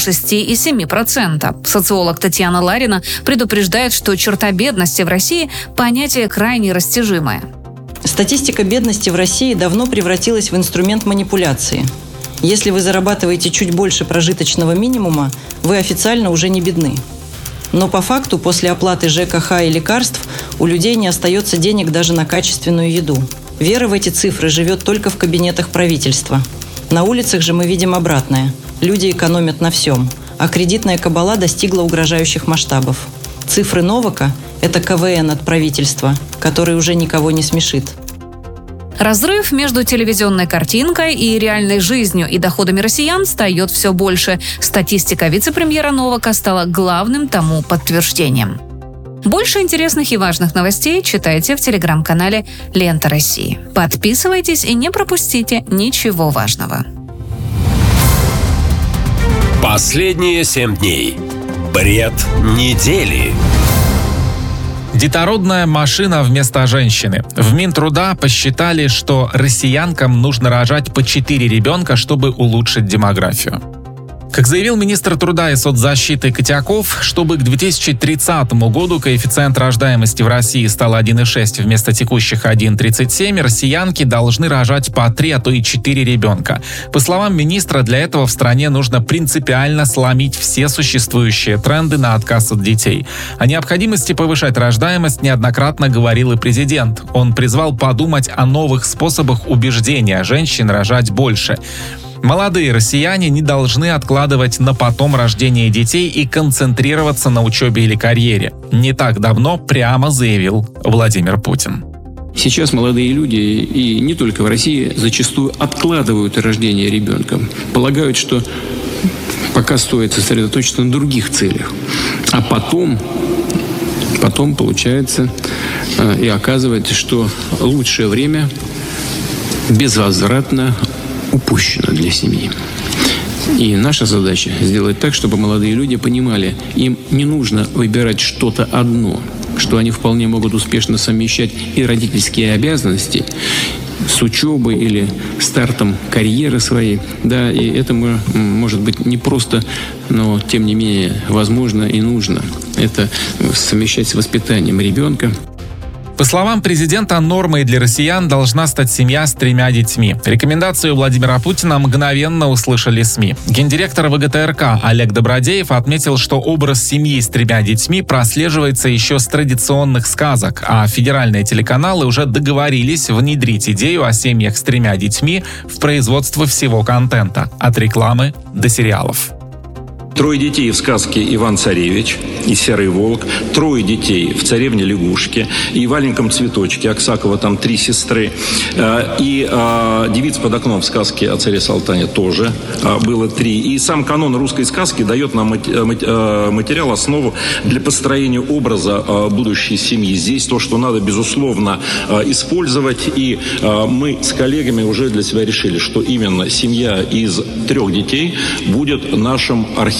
Speaker 9: 6,7%. Социолог Татьяна Ларина предупреждает, что черта бедности в России – понятие крайне растяжимое.
Speaker 16: Статистика бедности в России давно превратилась в инструмент манипуляции. Если вы зарабатываете чуть больше прожиточного минимума, вы официально уже не бедны. Но по факту после оплаты ЖКХ и лекарств у людей не остается денег даже на качественную еду. Вера в эти цифры живет только в кабинетах правительства. На улицах же мы видим обратное. Люди экономят на всем, а кредитная кабала достигла угрожающих масштабов. Цифры Новака – это КВН от правительства, который уже никого не смешит.
Speaker 9: Разрыв между телевизионной картинкой и реальной жизнью и доходами россиян встает все больше. Статистика вице-премьера Новака стала главным тому подтверждением. Больше интересных и важных новостей читайте в телеграм-канале «Лента России». Подписывайтесь и не пропустите ничего важного.
Speaker 4: Последние 7 дней. Бред недели.
Speaker 2: Детородная машина вместо женщины. В Минтруда посчитали, что россиянкам нужно рожать по 4 ребенка, чтобы улучшить демографию. Как заявил министр труда и соцзащиты Котяков, чтобы к 2030 году коэффициент рождаемости в России стал 1,6 вместо текущих 1,37, россиянки должны рожать по 3, а то и 4 ребенка. По словам министра, для этого в стране нужно принципиально сломить все существующие тренды на отказ от детей. О необходимости повышать рождаемость неоднократно говорил и президент. Он призвал подумать о новых способах убеждения женщин рожать больше. Молодые россияне не должны откладывать на потом рождение детей и концентрироваться на учебе или карьере. Не так давно прямо заявил Владимир Путин.
Speaker 8: Сейчас молодые люди, и не только в России, зачастую откладывают рождение ребенка. Полагают, что пока стоит сосредоточиться на других целях. А потом получается и оказывается, что лучшее время безвозвратно упущено для семьи. И наша задача сделать так, чтобы молодые люди понимали, им не нужно выбирать что-то одно, что они вполне могут успешно совмещать и родительские обязанности с учебой или стартом карьеры своей. Да, и это может быть не просто, но тем не менее возможно и нужно. Это совмещать с воспитанием ребенка.
Speaker 2: По словам президента, нормой для россиян должна стать семья с 3 детьми. Рекомендацию Владимира Путина мгновенно услышали СМИ. Гендиректор ВГТРК Олег Добродеев отметил, что образ семьи с 3 детьми прослеживается еще с традиционных сказок, а федеральные телеканалы уже договорились внедрить идею о семьях с 3 детьми в производство всего контента, от рекламы до сериалов.
Speaker 25: 3 детей в сказке «Иван-Царевич» и «Серый волк», 3 детей в «Царевне лягушке» и в «Аленьком цветочке». Аксакова там 3 сестры. И «Девиц под окном» в сказке о царе Салтане тоже было 3. И сам канон русской сказки дает нам материал, основу для построения образа будущей семьи. Здесь то, что надо, безусловно, использовать. И мы с коллегами уже для себя решили, что именно семья из 3 детей будет нашим архивом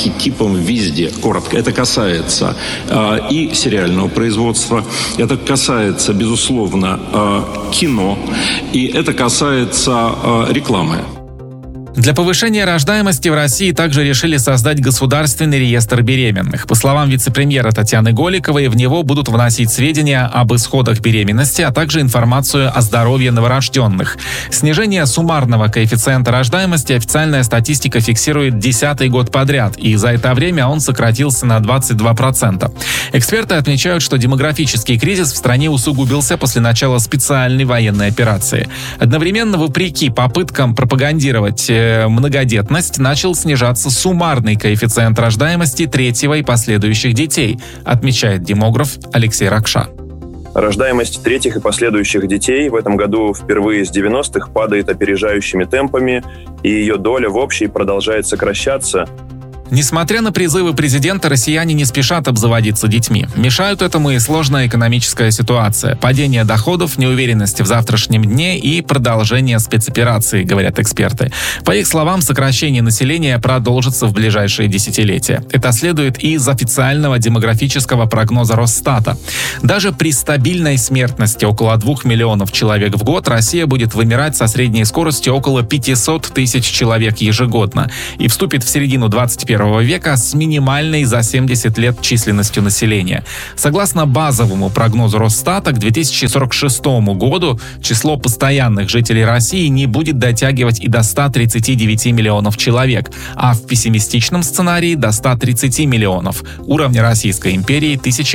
Speaker 25: архетипом везде. Коротко. Это касается и сериального производства, это касается, безусловно, кино, и это касается рекламы.
Speaker 2: Для повышения рождаемости в России также решили создать государственный реестр беременных. По словам вице-премьера Татьяны Голиковой, в него будут вносить сведения об исходах беременности, а также информацию о здоровье новорожденных. Снижение суммарного коэффициента рождаемости официальная статистика фиксирует 10-й год подряд, и за это время он сократился на 22%. Эксперты отмечают, что демографический кризис в стране усугубился после начала специальной военной операции. Одновременно, вопреки попыткам пропагандировать многодетность, начал снижаться суммарный коэффициент рождаемости третьего и последующих детей, отмечает демограф Алексей Ракша.
Speaker 10: Рождаемость третьих и последующих детей в этом году впервые с 90-х падает опережающими темпами, и ее доля в общей продолжает сокращаться.
Speaker 2: Несмотря на призывы президента, россияне не спешат обзаводиться детьми. Мешают этому и сложная экономическая ситуация, падение доходов, неуверенность в завтрашнем дне и продолжение спецоперации, говорят эксперты. По их словам, сокращение населения продолжится в ближайшие десятилетия. Это следует и из официального демографического прогноза Росстата. Даже при стабильной смертности около 2 миллионов человек в год Россия будет вымирать со средней скоростью около 500 тысяч человек ежегодно и вступит в середину 21 века с минимальной за 70 лет численностью населения. Согласно базовому прогнозу Росстата, к 2046 году число постоянных жителей России не будет дотягивать и до 139 миллионов человек, а в пессимистичном сценарии до 130 миллионов, уровня Российской империи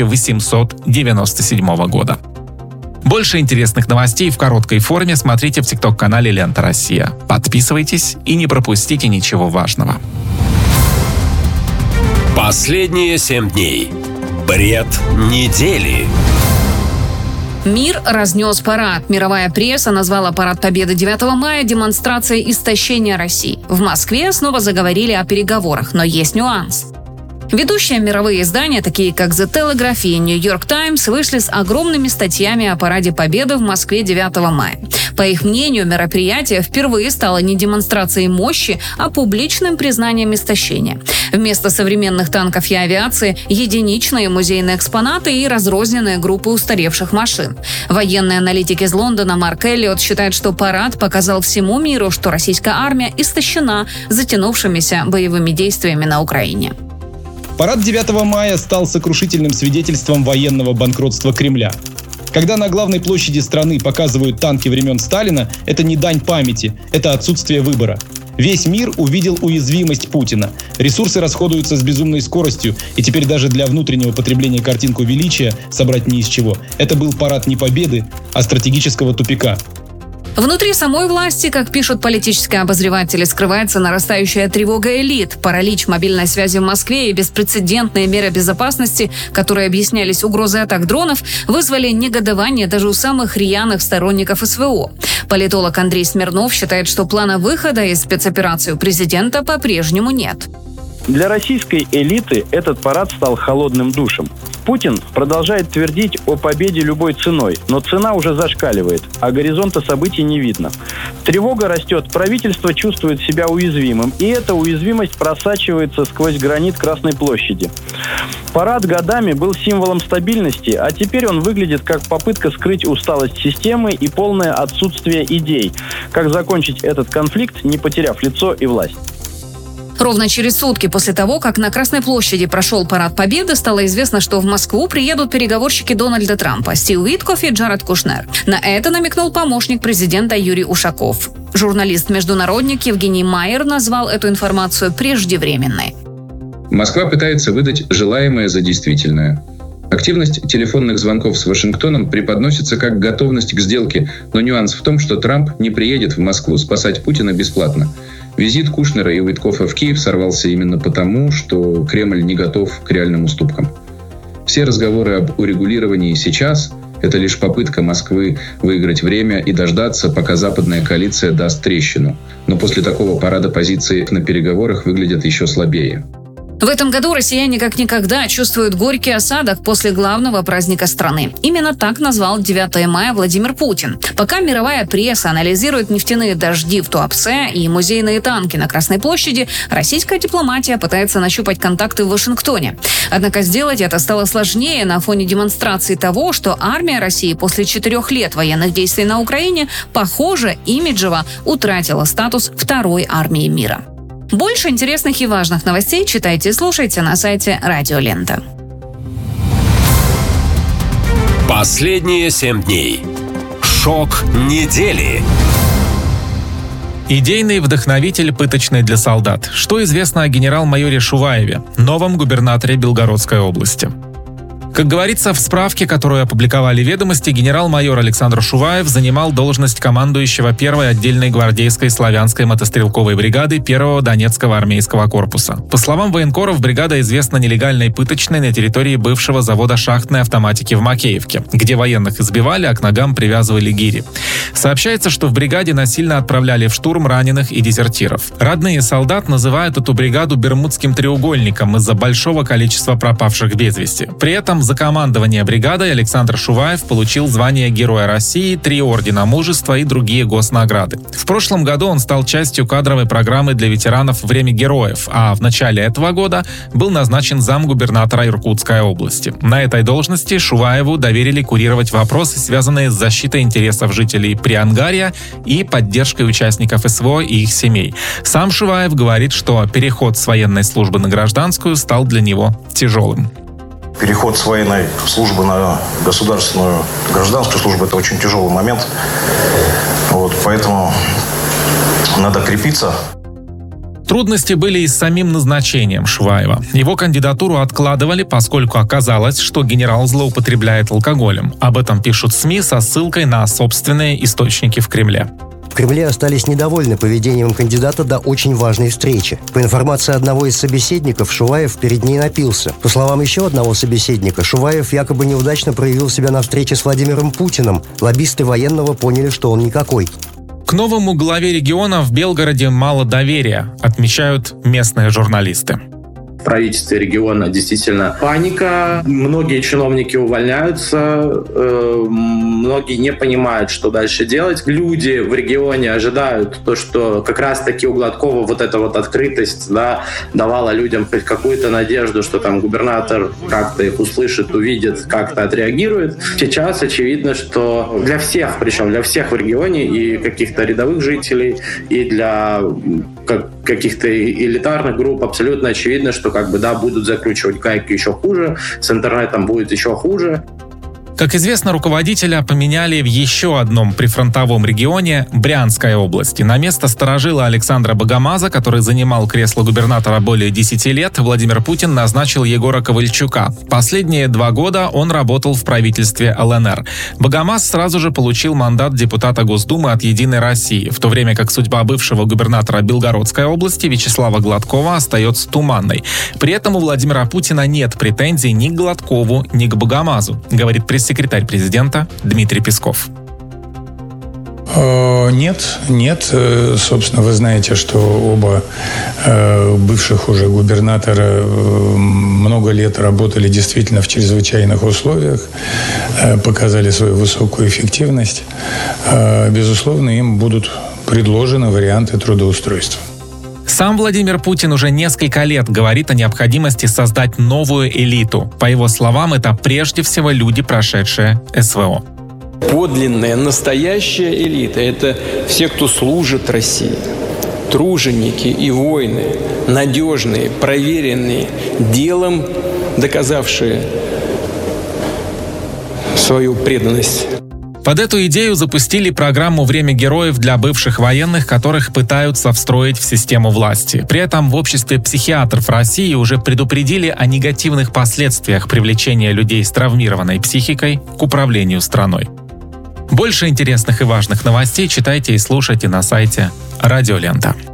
Speaker 2: 1897 года. Больше интересных новостей в короткой форме смотрите в TikTok-канале «Лента Россия». Подписывайтесь и не пропустите ничего важного.
Speaker 4: Последние 7 дней. Бред недели.
Speaker 9: Мир разнес парад. Мировая пресса назвала парад Победы 9 мая демонстрацией истощения России. В Москве снова заговорили о переговорах, но есть нюанс. Ведущие мировые издания, такие как The Telegraph и New York Times, вышли с огромными статьями о параде Победы в Москве 9 мая. По их мнению, мероприятие впервые стало не демонстрацией мощи, а публичным признанием истощения. Вместо современных танков и авиации – единичные музейные экспонаты и разрозненные группы устаревших машин. Военный аналитик из Лондона Марк Эллиот считает, что парад показал всему миру, что российская армия истощена затянувшимися боевыми действиями на Украине.
Speaker 13: Парад 9 мая стал сокрушительным свидетельством военного банкротства Кремля. Когда на главной площади страны показывают танки времен Сталина, это не дань памяти, это отсутствие выбора. Весь мир увидел уязвимость Путина. Ресурсы расходуются с безумной скоростью, и теперь даже для внутреннего потребления картинку величия собрать не из чего. Это был парад не победы, а стратегического тупика.
Speaker 9: Внутри самой власти, как пишут политические обозреватели, скрывается нарастающая тревога элит, паралич мобильной связи в Москве и беспрецедентные меры безопасности, которые объяснялись угрозой атак дронов, вызвали негодование даже у самых рьяных сторонников СВО. Политолог Андрей Смирнов считает, что плана выхода из спецоперации у президента по-прежнему нет.
Speaker 14: Для российской элиты этот парад стал холодным душем. Путин продолжает твердить о победе любой ценой, но цена уже зашкаливает, а горизонта событий не видно. Тревога растет, правительство чувствует себя уязвимым, и эта уязвимость просачивается сквозь гранит Красной площади. Парад годами был символом стабильности, а теперь он выглядит как попытка скрыть усталость системы и полное отсутствие идей, как закончить этот конфликт, не потеряв лицо и власть.
Speaker 9: Ровно через сутки после того, как на Красной площади прошел парад Победы, стало известно, что в Москву приедут переговорщики Дональда Трампа Стив Уиткоф и Джаред Кушнер. На это намекнул помощник президента Юрий Ушаков. Журналист-международник Евгений Майер назвал эту информацию преждевременной.
Speaker 7: Москва пытается выдать желаемое за действительное. Активность телефонных звонков с Вашингтоном преподносится как готовность к сделке, но нюанс в том, что Трамп не приедет в Москву спасать Путина бесплатно. Визит Кушнера и Уиткофа в Киев сорвался именно потому, что Кремль не готов к реальным уступкам. Все разговоры об урегулировании сейчас – это лишь попытка Москвы выиграть время и дождаться, пока западная коалиция даст трещину. Но после такого парада позиции на переговорах выглядят еще слабее.
Speaker 9: В этом году россияне как никогда чувствуют горький осадок после главного праздника страны. Именно так назвал 9 мая Владимир Путин. Пока мировая пресса анализирует нефтяные дожди в Туапсе и музейные танки на Красной площади, российская дипломатия пытается нащупать контакты в Вашингтоне. Однако сделать это стало сложнее на фоне демонстрации того, что армия России после 4 лет военных действий на Украине, похоже, имиджево утратила статус второй армии мира. Больше интересных и важных новостей читайте и слушайте на сайте Радио Лента.
Speaker 4: Последние 7 дней. Шок недели.
Speaker 2: Идейный вдохновитель, пыточный для солдат. Что известно о генерал-майоре Шуваеве, новом губернаторе Белгородской области? Как говорится в справке, которую опубликовали «Ведомости», генерал-майор Александр Шуваев занимал должность командующего 1-й отдельной гвардейской славянской мотострелковой бригады 1-го Донецкого армейского корпуса. По словам военкоров, бригада известна нелегальной пыточной на территории бывшего завода шахтной автоматики в Макеевке, где военных избивали, а к ногам привязывали гири. Сообщается, что в бригаде насильно отправляли в штурм раненых и дезертиров. Родные солдат называют эту бригаду Бермудским треугольником из-за большого количества пропавших без вести. При этом за командование бригадой Александр Шуваев получил звание Героя России, 3 ордена Мужества и другие госнаграды. В прошлом году он стал частью кадровой программы для ветеранов «Время героев», а в начале этого года был назначен замгубернатора Иркутской области. На этой должности Шуваеву доверили курировать вопросы, связанные с защитой интересов жителей Приангарья и поддержкой участников СВО и их семей. Сам Шуваев говорит, что переход с военной службы на гражданскую стал для него тяжелым.
Speaker 15: Переход с военной службы на государственную гражданскую службу – это очень тяжелый момент. Поэтому надо крепиться.
Speaker 2: Трудности были и с самим назначением Шуваева. Его кандидатуру откладывали, поскольку оказалось, что генерал злоупотребляет алкоголем. Об этом пишут СМИ со ссылкой на собственные источники в Кремле.
Speaker 17: В Кремле остались недовольны поведением кандидата до очень важной встречи. По информации одного из собеседников, Шуваев перед ней напился. По словам еще одного собеседника, Шуваев якобы неудачно проявил себя на встрече с Владимиром Путиным. Лоббисты военного поняли, что он никакой.
Speaker 2: К новому главе региона в Белгороде мало доверия, отмечают местные журналисты.
Speaker 18: В правительстве региона действительно паника, многие чиновники увольняются, многие не понимают, что дальше делать. Люди в регионе ожидают то, что как раз-таки у Гладкова вот эта вот открытость, давала людям хоть какую-то надежду, что там губернатор как-то их услышит, увидит, как-то отреагирует. Сейчас очевидно, что для всех, причем для всех в регионе, и каких-то рядовых жителей, и для каких-то элитарных групп абсолютно очевидно, что будут закручивать гайки еще хуже, с интернетом будет еще хуже.
Speaker 2: Как известно, руководителя поменяли в еще одном прифронтовом регионе – Брянской области. На место старожила Александра Богомаза, который занимал кресло губернатора более 10 лет, Владимир Путин назначил Егора Ковальчука. Последние 2 года он работал в правительстве ЛНР. Богомаз сразу же получил мандат депутата Госдумы от «Единой России», в то время как судьба бывшего губернатора Белгородской области Вячеслава Гладкова остается туманной. При этом у Владимира Путина нет претензий ни к Гладкову, ни к Богомазу, говорит пресс-секретарь президента Дмитрий Песков.
Speaker 19: Нет. Собственно, вы знаете, что оба бывших уже губернатора много лет работали действительно в чрезвычайных условиях, показали свою высокую эффективность. Безусловно, им будут предложены варианты трудоустройства.
Speaker 2: Сам Владимир Путин уже несколько лет говорит о необходимости создать новую элиту. По его словам, это прежде всего люди, прошедшие СВО.
Speaker 20: Подлинная, настоящая элита – это все, кто служит России. Труженики и воины, надежные, проверенные, делом доказавшие свою преданность.
Speaker 2: Под эту идею запустили программу «Время героев» для бывших военных, которых пытаются встроить в систему власти. При этом в обществе психиатров России уже предупредили о негативных последствиях привлечения людей с травмированной психикой к управлению страной. Больше интересных и важных новостей читайте и слушайте на сайте Радио Лента.